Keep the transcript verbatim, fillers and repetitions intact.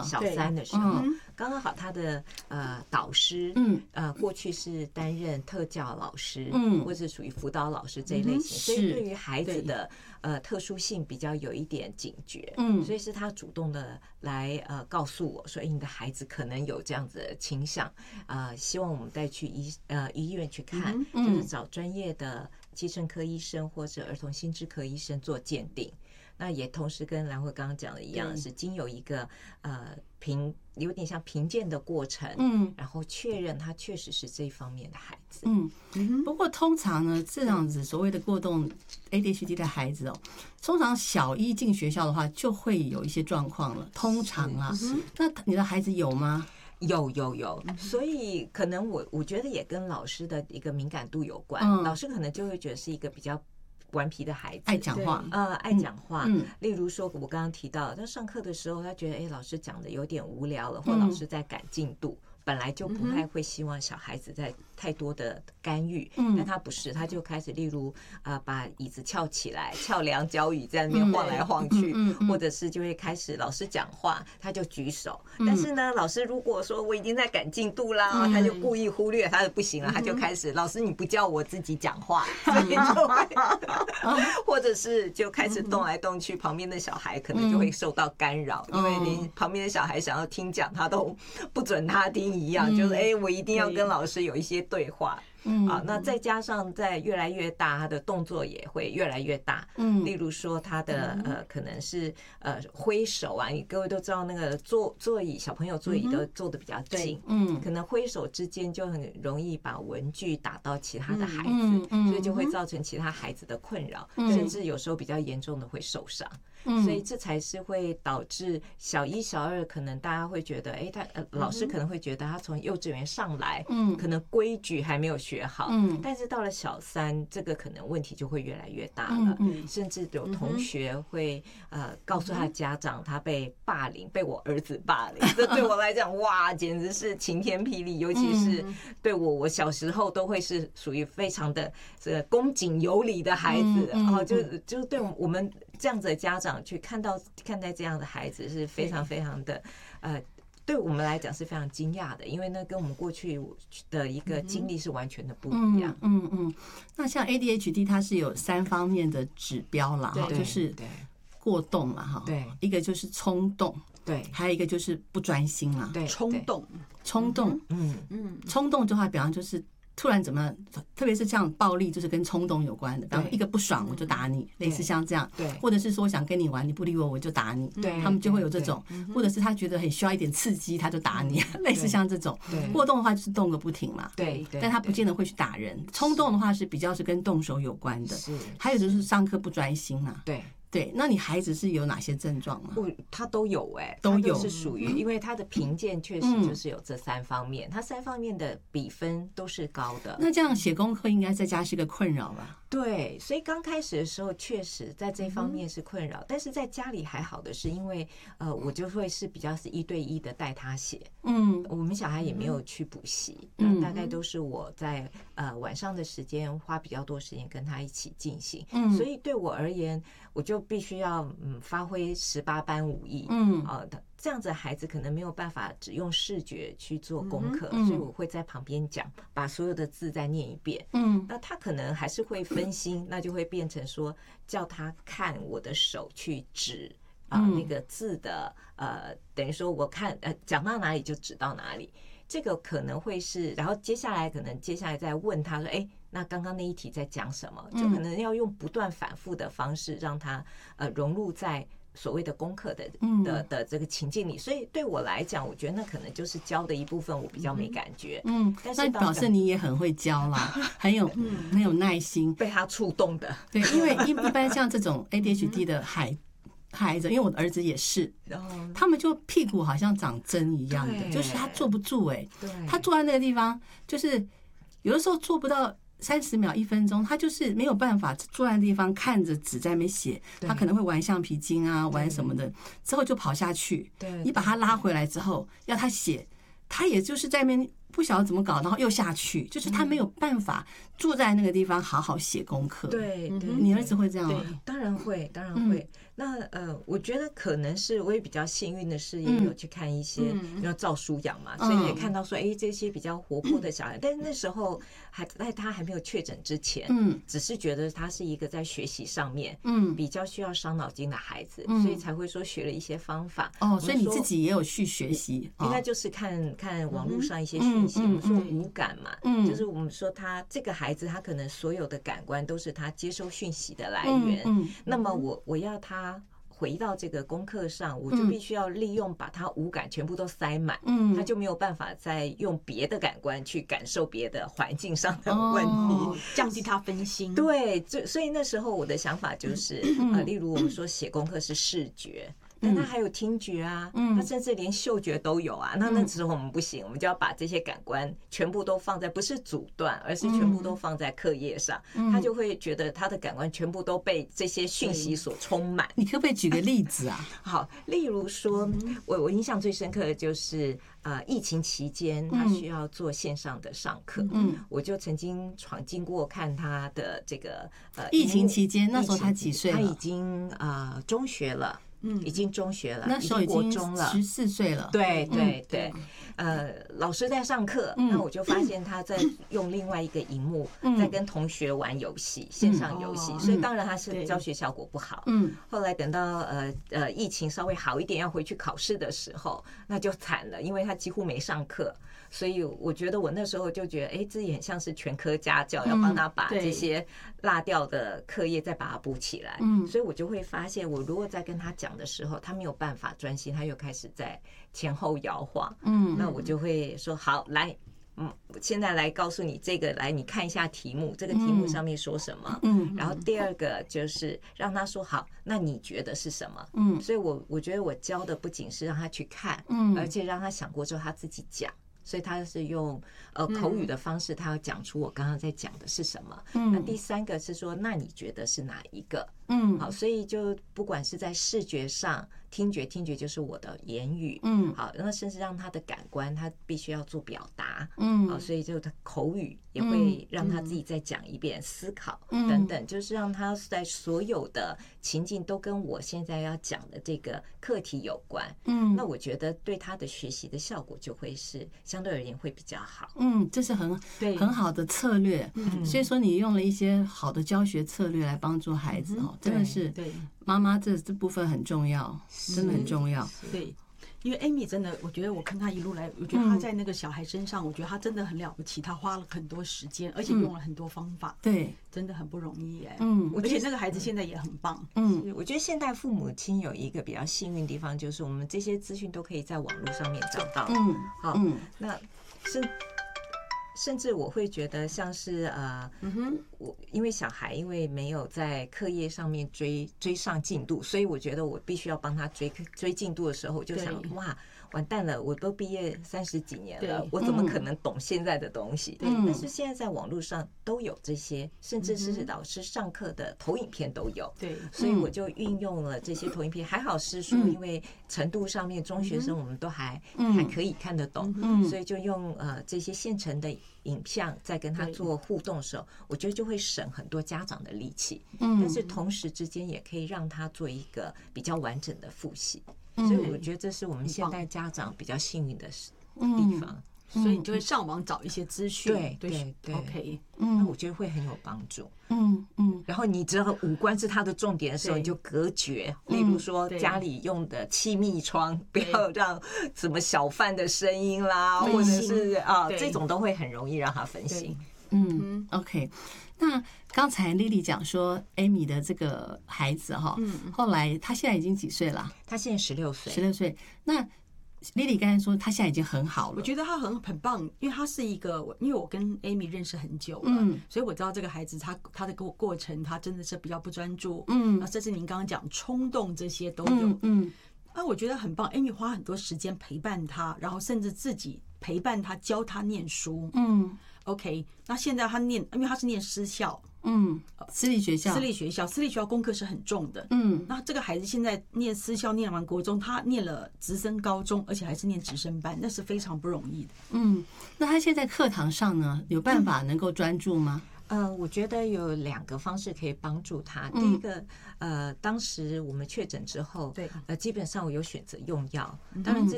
小三的时候，刚刚好他的呃导师，嗯，呃过去是担任特教老师，嗯，或是属于辅导老师这一类型，所以对于孩子的呃特殊性比较有一点警觉，嗯，所以是他主动的来呃告诉我说，哎，你的孩子可能有这样子的倾向，呃，希望我们带去医呃医院去看，就是找专业的精神科医生或者儿童心智科医生做鉴定。那也同时跟兰慧刚刚讲的一样，是经有一个呃评有点像评鉴的过程，嗯，然后确认他确实是这一方面的孩子， 嗯嗯。不过通常呢，这样子所谓的过动 A D H D 的孩子哦，通常小一进学校的话就会有一些状况了，通常啊，那你的孩子有吗？ 有有有，所以可能我我觉得也跟老师的一个敏感度有关，嗯、老师可能就会觉得是一个比较顽皮的孩子， 爱讲话， 呃，爱讲话。嗯，例如说，我刚刚提到，他上课的时候，他觉得，哎，老师讲的有点无聊了，或老师在赶进度，本来就不太会希望小孩子在太多的干预，嗯，但他不是，他就开始，例如啊、呃，把椅子翘起来，翘两脚椅在那边晃来晃去，嗯嗯、或者是就会开始老师讲话，他就举手，嗯、但是呢，老师如果说我已经在赶进度啦，嗯、他就故意忽略，他就不行了，他就开始，老师你不叫我自己讲话，所以就会，或者是就开始动来动去，旁边的小孩可能就会受到干扰，因为你旁边的小孩想要听讲，他都不准他听一样，就是哎，我一定要跟老师有一些对话。嗯啊，那再加上在越来越大，他的动作也会越来越大。嗯，例如说他的呃，可能是呃挥手啊，你各位都知道那个座座椅，小朋友座椅都坐得比较近，嗯，可能挥手之间就很容易把文具打到其他的孩子，所以就会造成其他孩子的困扰，甚至有时候比较严重的会受伤。所以这才是会导致小一、小二可能大家会觉得，哎，他呃老师可能会觉得他从幼稚园上来，嗯，可能规矩还没有学好，嗯，但是到了小三，这个可能问题就会越来越大了，嗯，甚至有同学会呃告诉他的家长，他被霸凌，被我儿子霸凌，这对我来讲，哇，简直是晴天霹雳，尤其是对我，我小时候都会是属于非常的这个恭谨有礼的孩子，然后就就对我们这样子的家长去看到看待这样的孩子是非常非常的呃，对我们来讲是非常惊讶的，因为那跟我们过去的一个经历是完全的不一样。 嗯 嗯, 嗯，那像 A D H D 它是有三方面的指标啦，哈，就是过动嘛，哈，对，一个就是冲动，对，还有一个就是不专心啦， 对，冲动， 冲动，嗯嗯，冲动的话，比方就是突然怎么样，特别是像暴力，就是跟冲动有关的。比方说一个不爽我就打你，类似像这样。对，或者是说我想跟你玩，你不理我我就打你。对，他们就会有这种，或者是他觉得很需要一点刺激，他就打你，类似像这种。过动的话就是动个不停嘛。对，但他不见得会去打人。冲动的话是比较是跟动手有关的。是，还有就是上课不专心嘛。对。对，那你孩子是有哪些症状吗？ 不，他都有哎、欸， 都有是属于，因为他的评鉴确实就是有这三方面，他三方面的比分都是高的。 那这样写功课应该在家是个困扰吧？ 对，所以刚开始的时候确实在这方面是困扰，但是在家里还好的是，因为呃，我就会是比较是一对一的带他写，嗯，我们小孩也没有去补习，嗯，大概都是我在呃晚上的时间花比较多时间跟他一起进行，嗯，所以对我而言，我就必须要嗯发挥十八般武艺，嗯啊、呃，这样子孩子可能没有办法只用视觉去做功课，嗯、所以我会在旁边讲，把所有的字再念一遍，嗯，那他可能还是会分心，那就会变成说叫他看我的手去指啊、呃、那个字的呃，等于说我看呃讲到哪里就指到哪里，这个可能会是，然后接下来可能接下来再问他说，哎。那刚刚那一题在讲什么？就可能要用不断反复的方式，让他呃融入在所谓的功课的的的这个情境里。所以对我来讲，我觉得那可能就是教的一部分，我比较没感觉。嗯， 但是表示你也很会教啦，很有很有耐心， 被他触动的。 对，因为一一般像这种 A D H D 的孩孩子，因为我的儿子也是，他们就屁股好像长针一样的，就是他坐不住哎、欸，他坐在那个地方，就是有的时候坐不到。三十秒、一分钟，他就是没有办法坐在地方看着纸在那边写，他可能会玩橡皮筋啊，玩什么的，之后就跑下去。你把他拉回来之后，要他写，他也就是在那边不晓得怎么搞，然后又下去，就是他没有办法坐在那个地方好好写功课。 对， 你儿子会这样吗？ 当然会，当然会。 那呃，我觉得可能是我也比较幸运的是，也有去看一些，因为照书养嘛，所以也看到说，哎，这些比较活泼的小孩，但是那时候还在他还没有确诊之前，嗯，只是觉得他是一个在学习上面，嗯，比较需要伤脑筋的孩子，所以才会说学了一些方法。 哦，所以你自己也有去学习， 应该就是看看网络上一些讯息。我们说五感嘛，嗯，就是我们说他这个孩子，他可能所有的感官都是他接收讯息的来源。嗯，那么我我要他回到这个功课上，我就必须要利用把他五感全部都塞满，嗯，他就没有办法再用别的感官去感受别的环境上的问题， 哦、降低他分心。 对，所以那时候我的想法就是，呃，例如我们说写功课是视觉。但他还有听觉啊，他甚至连嗅觉都有啊。那那时候我们不行，我们就要把这些感官全部都放在，不是阻断，而是全部都放在课业上。他就会觉得他的感官全部都被这些讯息所充满。 你可不可以举个例子啊？ 好，例如说，我我印象最深刻的就是呃，疫情期间他需要做线上的上课，嗯，我就曾经闯进过看他的这个呃， 疫情期间那时候他几岁了？ 他已经呃中学了。嗯，已经中学了， 那时候已经中了， 十四岁了。 对对对，呃，老师在上课，那我就发现他在用另外一个荧幕在跟同学玩游戏，线上游戏，所以当然他是教学效果不好。嗯，后来等到呃呃疫情稍微好一点，要回去考试的时候，那就惨了，因为他几乎没上课。所以我觉得我那时候就觉得，哎，自己很像是全科家教，要帮他把这些落掉的课业再把它补起来。嗯，所以我就会发现，我如果在跟他讲的时候，他没有办法专心，他又开始在前后摇晃。嗯，那我就会说，好，来，嗯，现在来告诉你这个，来，你看一下题目，这个题目上面说什么。嗯，然后第二个就是让他说，好，那你觉得是什么？嗯，所以我我觉得我教的不仅是让他去看，嗯，而且让他想过之后他自己讲。所以他是用呃口语的方式，他要讲出我刚刚在讲的是什么。嗯，那第三个是说，那你觉得是哪一个？嗯，好，所以就不管是在视觉上、听觉，听觉就是我的言语。嗯，好，那甚至让他的感官，他必须要做表达。嗯，好，所以就他口语也会让他自己再讲一遍，思考等等，就是让他在所有的情境都跟我现在要讲的这个课题有关。嗯，那我觉得对他的学习的效果就会是相对而言会比较好。 嗯，这是很很好的策略。嗯，所以说你用了一些好的教学策略来帮助孩子哦，真的是对妈妈这这部分很重要，真的很重要。 对。因为 Amy 真的，我觉得我看她一路来，我觉得她在那个小孩身上，我觉得她真的很了不起，她花了很多时间，而且用了很多方法， 对， 真的很不容易哎。嗯，而且那个孩子现在也很棒。 嗯，我觉得现代父母亲有一个比较幸运的地方，就是我们这些资讯都可以在网络上面找到。嗯，好，嗯，那是。甚至我会觉得像是呃，我因为小孩因为没有在课业上面追追上进度，所以我觉得我必须要帮他追追进度的时候，我就想哇，完蛋了，我都毕业三十几年了，我怎么可能懂现在的东西？但是现在在网络上都有这些，甚至是老师上课的投影片都有。对，所以我就运用了这些投影片，还好是说因为程度上面中学生我们都还还可以看得懂，所以就用呃这些现成的影像在跟他做互动的时候，我觉得就会省很多家长的力气。嗯，但是同时之间也可以让他做一个比较完整的复习。所以我觉得这是我们现代家长比较幸运的地方。 所以你就会上网找一些资讯， 对对对 ，OK， 那我觉得会很有帮助。嗯嗯，然后你知道五官是它的重点的时候，你就隔绝。例如说家里用的气密窗，不要让什么小贩的声音啦，或者是啊这种都会很容易让他分心。 嗯 ，OK。那刚才 Lily 讲说 Amy 的这个孩子哈，后来他现在已经几岁了？ 他现在十六岁， 十六岁。那Lily 刚才说他现在已经很好了， 我觉得他很很棒，因为他是一个，因为我跟 Amy 认识很久了，嗯，所以我知道这个孩子他他的过过程，他真的是比较不专注，嗯，甚至您刚刚讲冲动这些都有，嗯，啊，我觉得很棒 ，Amy 花很多时间陪伴他，然后甚至自己陪伴他，教他念书，嗯 ，OK， 那现在他念，因为他是念私校。 嗯，私立学校， 私立学校，私立学校功课是很重的。嗯，那这个孩子现在念私校，念完国中，他念了直升高中，而且还是念直升班，那是非常不容易的。 嗯，那他现在课堂上呢，有办法能够专注吗？ 呃，我觉得有两个方式可以帮助他。第一个，呃，当时我们确诊之后， 对， 呃，基本上我有选择用药。当然，这